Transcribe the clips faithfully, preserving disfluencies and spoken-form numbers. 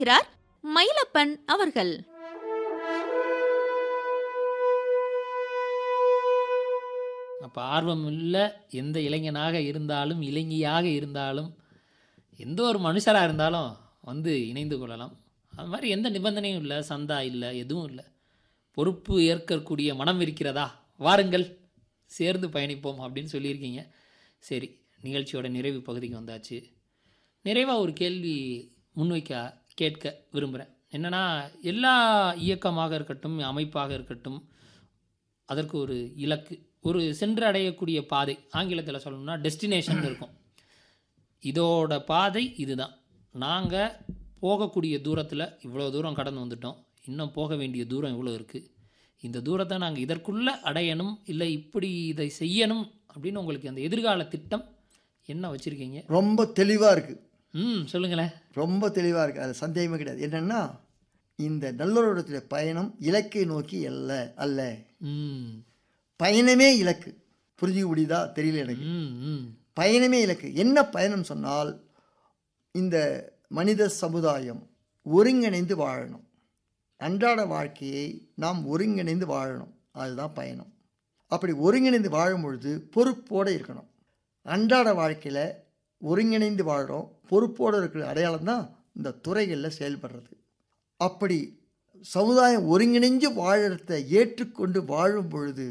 இருக்கிறார் மயிலப்பன் அவர்கள். அப்போ ஆர்வம் இல்லை எந்த இளைஞனாக இருந்தாலும் இளைஞியாக இருந்தாலும் எந்த ஒரு மனுஷராக இருந்தாலும் வந்து இணைந்து கொள்ளலாம். அது மாதிரி எந்த நிபந்தனையும் இல்லை, சந்தா இல்லை, எதுவும் இல்லை. பொறுப்பு ஏற்கக்கூடிய மனம் இருக்கிறதா, வாருங்கள் சேர்ந்து பயணிப்போம் அப்படின்னு சொல்லியிருக்கீங்க. சரி, நிகழ்ச்சியோட நிறைவு பகுதிக்கு வந்தாச்சு. நிறைவாக ஒரு கேள்வி முன்வைக்க கேட்க விரும்புகிறேன். என்னென்னா, எல்லா இயக்கமாக இருக்கட்டும், அமைப்பாக இருக்கட்டும், அதற்கு ஒரு இலக்கு, ஒரு சென்று அடையக்கூடிய பாதை, ஆங்கிலத்தில் சொல்லணும்னா டெஸ்டினேஷன் இருக்கும். இதோட பாதை இதுதான், நாங்கள் போகக்கூடிய தூரத்தில் இவ்வளோ தூரம் கடந்து வந்துட்டோம், இன்னும் போக வேண்டிய தூரம் இவ்வளோ இருக்குது, இந்த தூரத்தை நாங்கள் இதற்குள்ளே அடையணும், இல்லை இப்படி இதை செய்யணும் அப்படின்னு உங்களுக்கு அந்த எதிர்கால திட்டம் என்ன வச்சுருக்கீங்க? ரொம்ப தெளிவாக இருக்குது. ம் சொல்லுங்களேன். ரொம்ப தெளிவாக இருக்குது, அது சந்தேகமே கிடையாது. என்னென்னா, இந்த நல்லோருடைய பயணம் இலக்கை நோக்கி அல்ல அல்ல ம் பயணமே இலக்கு. புரிஞ்சுக்க முடியுதா தெரியல எனக்கு. ம் ம் பயணமே இலக்கு. என்ன பயணம் சொன்னால், இந்த மனித சமுதாயம் ஒருங்கிணைந்து வாழணும். அன்றாட வாழ்க்கையை நாம் ஒருங்கிணைந்து வாழணும், அதுதான் பயணம். அப்படி ஒருங்கிணைந்து வாழும் பொழுது பொறுப்போடு இருக்கணும். அன்றாட வாழ்க்கையில் ஒருங்கிணைந்து வாழ்கிறோம், பொறுப்போடு இருக்கிற அடையாளம் தான் இந்த துறைகளில் செயல்படுறது. அப்படி சமுதாயம் ஒருங்கிணைஞ்சு வாழறத ஏற்றுக்கொண்டு வாழும் பொழுது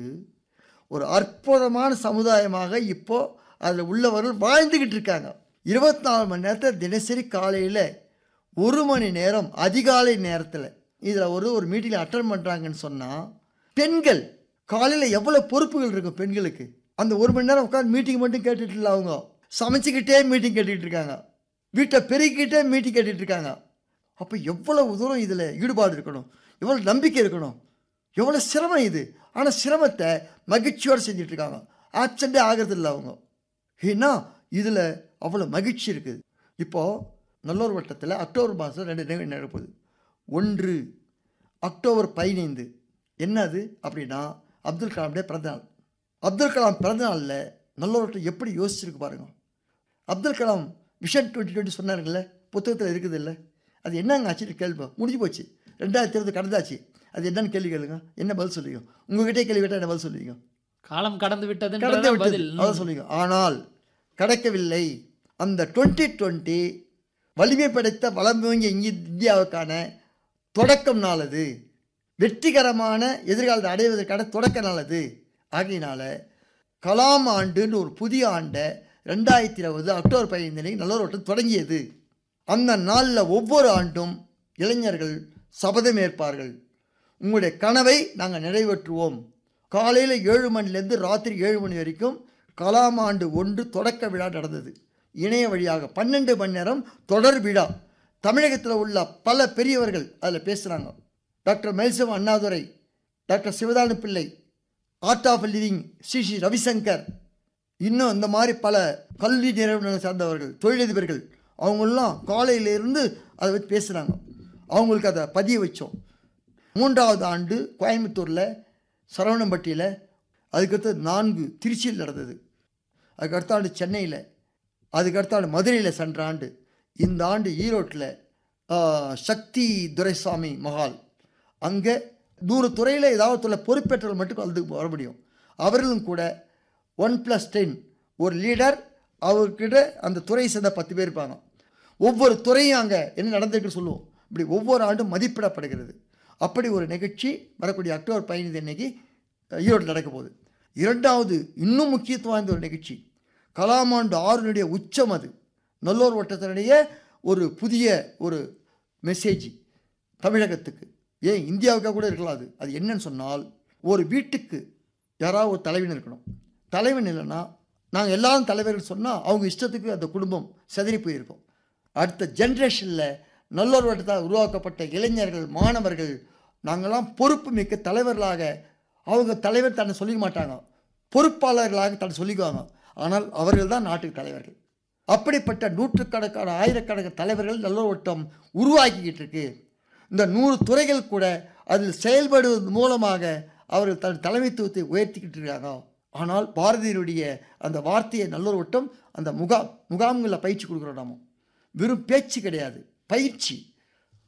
ஒரு அற்புதமான சமுதாயமாக இப்போது அதில் உள்ளவர்கள் வாழ்ந்துக்கிட்டு இருக்காங்க. இருபத்தி நாலு மணி நேரத்தில் தினசரி காலையில் ஒரு மணி நேரம் அதிகாலை நேரத்தில் இதில் ஒரு ஒரு மீட்டிங்கில் அட்டன் பண்ணுறாங்கன்னு சொன்னால், பெண்கள் காலையில் எவ்வளோ பொறுப்புகள் இருக்கும் பெண்களுக்கு. அந்த ஒரு மணி நேரம் உட்காந்து மீட்டிங் மட்டும் கேட்டுட்டு இல்லை, அவங்க சமைச்சிக்கிட்டே மீட்டிங் கேட்டுக்கிட்டு இருக்காங்க, வீட்டை பெருக்கிக்கிட்டே மீட்டிங் கேட்டுட்டு இருக்காங்க. அப்போ எவ்வளவு தூரம் இதில் ஈடுபாடு இருக்கணும், எவ்வளோ நம்பிக்கை இருக்கணும், எவ்வளோ சிரமம் இது. ஆனால் சிரமத்தை மகிழ்ச்சியோடு செஞ்சிட்ருக்காங்க, ஆப்சண்டே ஆகிறது இல்லை அவங்க. ஏன்னா இதில் அவ்வளோ மகிழ்ச்சி இருக்குது. இப்போது நல்லூர் வட்டத்தில் அக்டோபர் மாதம் ரெண்டு நிகழ்ச்சி நடப்போகுது. ஒன்று அக்டோபர் பதினைந்து என்னது அப்படின்னா அப்துல் கலாமுடைய பிறந்தநாள். அப்துல் கலாம் பிறந்தநாளில் நல்லூர் வட்டம் எப்படி யோசிச்சிருக்கு பாருங்க. Abdul Kalam vision twenty twenty சொன்னாருங்களே, புத்தகத்தில் இருக்குது இல்லை, அது என்னங்க ஆச்சுன்னு கேள்வி முடிஞ்சு போச்சு. ரெண்டாயிரத்தி இருபது கடந்தாச்சு, அது என்னன்னு கேள்வி கேளுங்க, என்ன பதில் சொல்லுவீங்க? உங்ககிட்டே கேள்வி கேட்டால் என்ன பதில் சொல்லுவீங்க? காலம் கடந்து விட்டது கடந்து விட்டது அதான் சொல்லுவீங்க. ஆனால் கடக்கவில்லை. அந்த டுவெண்ட்டி டுவெண்ட்டி வலிமை படைத்த வளமிக்க இந்தியாவுக்கான தொடக்கம் நாளது, வெற்றிகரமான எதிர்காலத்தை அடைவதற்கான தொடக்க நாளது. ஆகையினால கலாம் ஆண்டுன்னு ஒரு புதிய ஆண்டை ரெண்டாயிரத்தி இருபது அக்டோபர் பதினைந்து நல்லூர் வட்டம் தொடங்கியது. அந்த நாளில் ஒவ்வொரு ஆண்டும் இளைஞர்கள் சபதம் ஏற்பார்கள், உங்களுடைய கனவை நாங்கள் நிறைவேற்றுவோம். காலையில் ஏழு மணிலேருந்து ராத்திரி ஏழு மணி வரைக்கும் கலாம் ஆண்டு ஒன்று தொடக்க விழா நடந்தது. இணைய வழியாக பன்னெண்டு மணி நேரம் தொடர் விழா. தமிழகத்தில் உள்ள பல பெரியவர்கள் அதில் பேசுகிறாங்க. டாக்டர் மெல்சம் அண்ணாதுரை, டாக்டர் சிவதானு பிள்ளை, art of living Sri Sri Ravishankar, இன்னும் இந்த மாதிரி பல கல்வி நிறுவனங்களை சார்ந்தவர்கள், தொழிலதிபர்கள், அவங்களெலாம் காலையிலேருந்து அதை வச்சு பேசுகிறாங்க. அவங்களுக்கு அதை பதிய வச்சோம். மூன்றாவது ஆண்டு கோயம்புத்தூரில் சரவணம்பட்டியில், அதுக்கடுத்து நான்கு திருச்சியில் நடந்தது, அதுக்கடுத்த ஆண்டு சென்னையில், அதுக்கடுத்த ஆண்டு மதுரையில் சென்ற ஆண்டு. இந்த ஆண்டு ஈரோட்டில் சக்தி துரைசாமி மஹால், அங்கே நூறு துறையில் ஏதாவது துறை பொறுப்பேற்றல் மட்டும் அது வர முடியும். அவர்களும் கூட ஒன் ப்ளஸ் டென் ஒரு லீடர், அவர்கிட்ட அந்த துறையை சேர்ந்த பத்து பேர் இருப்பாங்க. ஒவ்வொரு துறையும் அங்கே என்ன நடந்திருக்கு சொல்லுவோம். இப்படி ஒவ்வொரு ஆண்டும் மதிப்பிடப்படுகிறது. அப்படி ஒரு நிகழ்ச்சி வரக்கூடிய அக்டோபர் பதினைந்து அன்னைக்கு ஈரோட்டில் நடக்க போகுது. இரண்டாவது இன்னும் முக்கியத்துவம் வாய்ந்த ஒரு நிகழ்ச்சி, கலாமாண்டு ஆறுனுடைய உச்சம். அது நல்லூர் வட்டத்தினுடைய ஒரு புதிய ஒரு மெசேஜ் தமிழகத்துக்கு, ஏன் இந்தியாவுக்காக கூட இருக்கலாம். அது அது என்னன்னு சொன்னால், ஒரு வீட்டுக்கு யாராவது ஒரு தலைவன் இருக்கணும். தலைவன் இல்லைன்னா, நாங்கள் எல்லாரும் தலைவர்கள் சொன்னால் அவங்க இஷ்டத்துக்கு அந்த குடும்பம் செதறி போயிருக்கும். அடுத்த ஜென்ரேஷனில் நல்லூர் வட்டத்தால் உருவாக்கப்பட்ட இளைஞர்கள், மாணவர்கள், நாங்கள்லாம் பொறுப்பு மிக்க தலைவர்களாக, அவங்க தலைவர் தன்னை சொல்லிக்க மாட்டாங்க, பொறுப்பாளர்களாக தன்னை சொல்லிக்குவாங்க. ஆனால் அவர்கள் தான் நாட்டுக்கு தலைவர்கள். அப்படிப்பட்ட நூற்றுக்கணக்கான ஆயிரக்கணக்கான தலைவர்கள் நல்லூர் வட்டம் உருவாக்கிக்கிட்டு இருக்கு. இந்த நூறு துறைகள் கூட அதில் செயல்படுவது மூலமாக அவர்கள் தன் தலைமைத்துவத்தை உயர்த்திக்கிட்டு இருக்காங்க. ஆனால் பாரதியினுடைய அந்த வார்த்தையை நல்லூர் வட்டம் அந்த முகாம் முகாம்களில் பயிற்சி கொடுக்குறோம். நாம வெறும் பேச்சு கிடையாது, பயிற்சி.